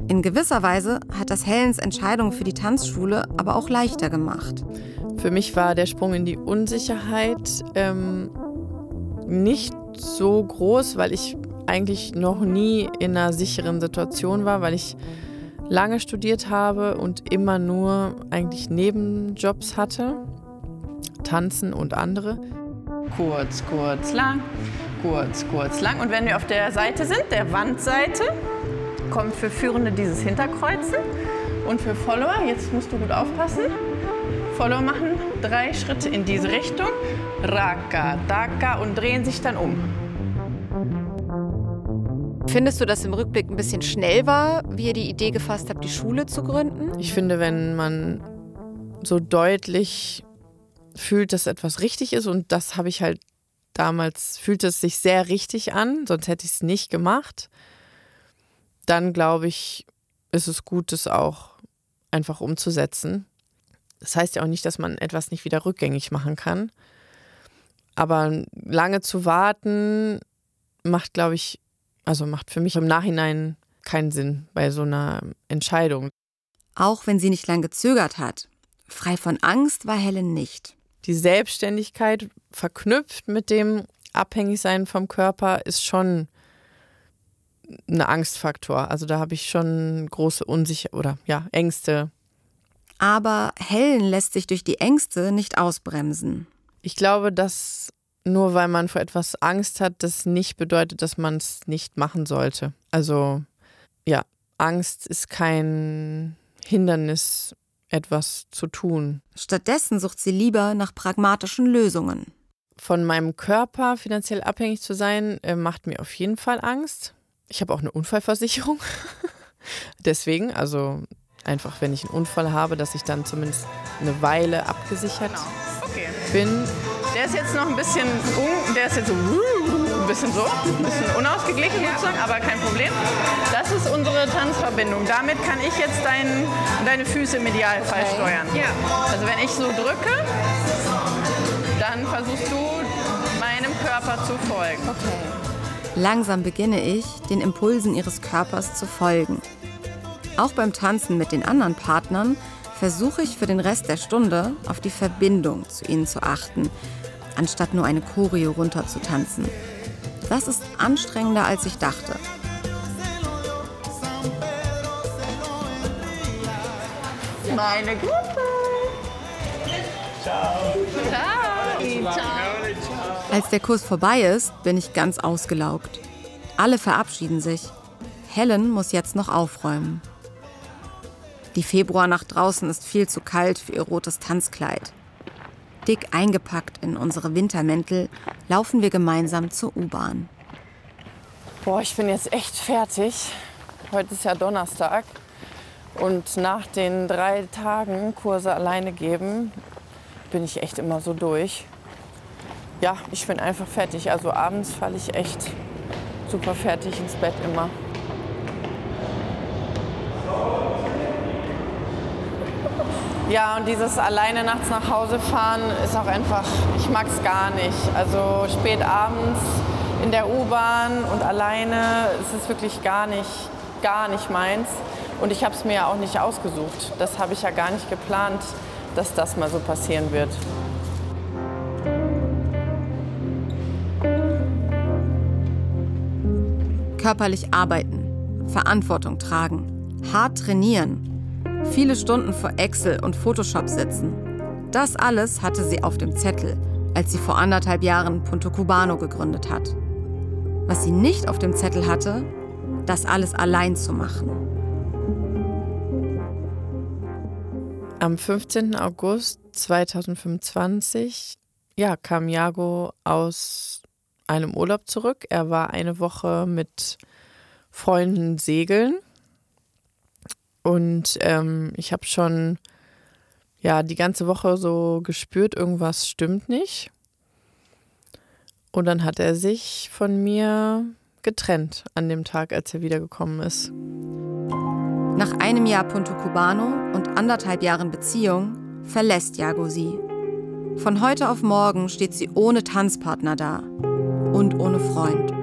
In gewisser Weise hat das Helens Entscheidung für die Tanzschule aber auch leichter gemacht. Für mich war der Sprung in die Unsicherheit nicht so groß, weil ich eigentlich noch nie in einer sicheren Situation war, weil ich lange studiert habe und immer nur eigentlich Nebenjobs hatte, Tanzen und andere. Kurz, kurz, lang, kurz, kurz, lang. Und wenn wir auf der Seite sind, der Wandseite, kommt für Führende dieses Hinterkreuzen. Und für Follower, jetzt musst du gut aufpassen, Follower machen 3 Schritte in diese Richtung, Raka, Daka und drehen sich dann um. Findest du, dass im Rückblick ein bisschen schnell war, wie ihr die Idee gefasst habt, die Schule zu gründen? Ich finde, wenn man so deutlich fühlt, dass etwas richtig ist, und das habe ich halt damals, fühlte es sich sehr richtig an, sonst hätte ich es nicht gemacht, dann glaube ich, ist es gut, das auch einfach umzusetzen. Das heißt ja auch nicht, dass man etwas nicht wieder rückgängig machen kann. Aber lange zu warten, macht für mich im Nachhinein keinen Sinn bei so einer Entscheidung. Auch wenn sie nicht lang gezögert hat. Frei von Angst war Helen nicht. Die Selbstständigkeit verknüpft mit dem Abhängigsein vom Körper ist schon ein Angstfaktor. Also da habe ich schon große Ängste. Aber Helen lässt sich durch die Ängste nicht ausbremsen. Ich glaube, dass nur weil man vor etwas Angst hat, das nicht bedeutet, dass man es nicht machen sollte. Also ja, Angst ist kein Hindernis, etwas zu tun. Stattdessen sucht sie lieber nach pragmatischen Lösungen. Von meinem Körper finanziell abhängig zu sein, macht mir auf jeden Fall Angst. Ich habe auch eine Unfallversicherung. Deswegen, also einfach, wenn ich einen Unfall habe, dass ich dann zumindest eine Weile abgesichert bin. Der ist jetzt noch ein bisschen, der ist jetzt so ein bisschen unausgeglichen sozusagen, aber kein Problem. Das ist unsere Tanzverbindung. Damit kann ich jetzt deine Füße im Idealfall steuern. Ja. Also wenn ich so drücke, dann versuchst du meinem Körper zu folgen. Okay. Langsam beginne ich, den Impulsen ihres Körpers zu folgen. Auch beim Tanzen mit den anderen Partnern versuche ich für den Rest der Stunde auf die Verbindung zu ihnen zu achten, anstatt nur eine Choreo runterzutanzen. Das ist anstrengender, als ich dachte. Meine Gruppe. Ciao. Ciao. Ciao. Als der Kurs vorbei ist, bin ich ganz ausgelaugt. Alle verabschieden sich. Helen muss jetzt noch aufräumen. Die Februarnacht draußen ist viel zu kalt für ihr rotes Tanzkleid. Dick eingepackt in unsere Wintermäntel laufen wir gemeinsam zur U-Bahn. Boah, ich bin jetzt echt fertig. Heute ist ja Donnerstag. Und nach den 3 Tagen Kurse alleine geben, bin ich echt immer so durch. Ja, ich bin einfach fertig. Also abends falle ich echt super fertig ins Bett immer. Ja, und dieses alleine nachts nach Hause fahren ist auch einfach, ich mag es gar nicht. Also spät abends in der U-Bahn und alleine ist es wirklich gar nicht meins. Und ich habe es mir ja auch nicht ausgesucht. Das habe ich ja gar nicht geplant, dass das mal so passieren wird. Körperlich arbeiten, Verantwortung tragen, hart trainieren, viele Stunden vor Excel und Photoshop sitzen. Das alles hatte sie auf dem Zettel, als sie vor 1,5 Jahren Punto Cubano gegründet hat. Was sie nicht auf dem Zettel hatte, das alles allein zu machen. Am 15. August 2025 kam Jago aus einem Urlaub zurück. Er war eine Woche mit Freunden segeln. Und ich habe schon die ganze Woche so gespürt, irgendwas stimmt nicht. Und dann hat er sich von mir getrennt an dem Tag, als er wiedergekommen ist. Nach einem Jahr Punto Cubano und 1,5 Jahren Beziehung verlässt Jago sie. Von heute auf morgen steht sie ohne Tanzpartner da und ohne Freund.